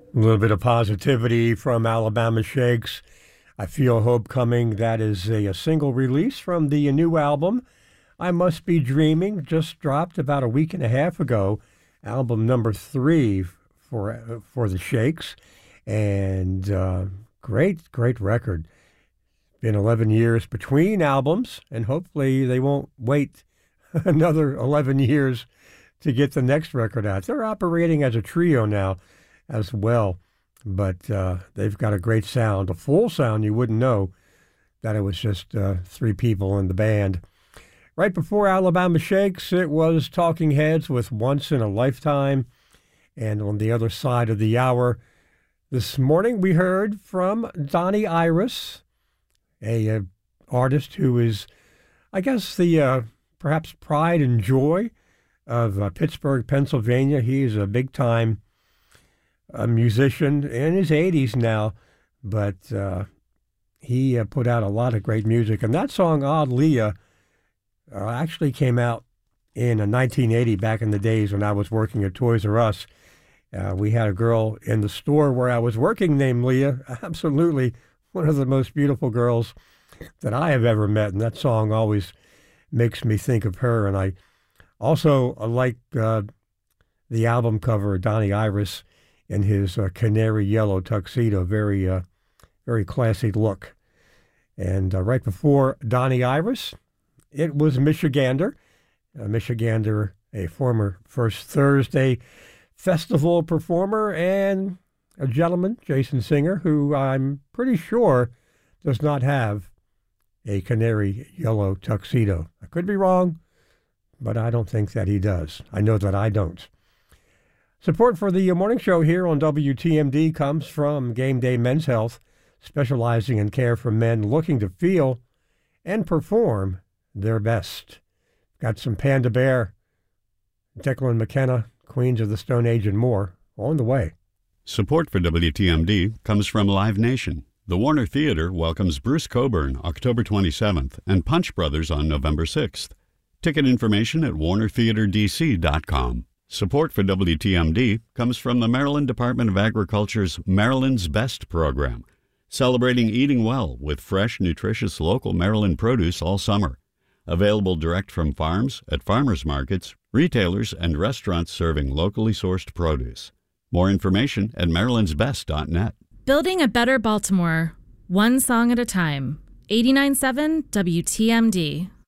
A little bit of positivity from Alabama Shakes. I Feel Hope Coming. That is a single release from the new album, I Must Be Dreaming, just dropped about a week and a half ago. Album number 3 for the Shakes. And great record. Been 11 years between albums, and hopefully they won't wait another 11 years to get the next record out. They're operating as a trio now as well, but they've got a great sound, a full sound. You wouldn't know that it was just 3 people in the band. Right before Alabama Shakes, it was Talking Heads with Once in a Lifetime, and on the other side of the hour this morning we heard from Donnie Iris, a artist who is, I guess, the perhaps pride and joy of Pittsburgh, Pennsylvania. He is a big-time musician in his 80s now, but he put out a lot of great music. And that song, Odd Leah, actually came out in 1980, back in the days when I was working at Toys R Us. We had a girl in the store where I was working named Leah, absolutely one of the most beautiful girls that I have ever met, and that song always makes me think of her. And I also like the album cover of Donnie Iris in his canary yellow tuxedo, very classy look. And right before Donnie Iris, it was Michigander. Michigander, a former First Thursday Festival performer, and a gentleman, Jason Singer, who I'm pretty sure does not have a canary yellow tuxedo. I could be wrong, but I don't think that he does. I know that I don't. Support for the morning show here on WTMD comes from Game Day Men's Health, specializing in care for men looking to feel and perform their best. Got some Panda Bear, Declan McKenna, Queens of the Stone Age, and more on the way. Support for WTMD comes from Live Nation. The Warner Theater welcomes Bruce Cockburn October 27th and Punch Brothers on November 6th. Ticket information at warnertheaterdc.com. Support for WTMD comes from the Maryland Department of Agriculture's Maryland's Best program, celebrating eating well with fresh, nutritious local Maryland produce all summer. Available direct from farms, at farmers markets, retailers, and restaurants serving locally sourced produce. More information at marylandsbest.net. Building a better Baltimore, one song at a time. 89.7 WTMD.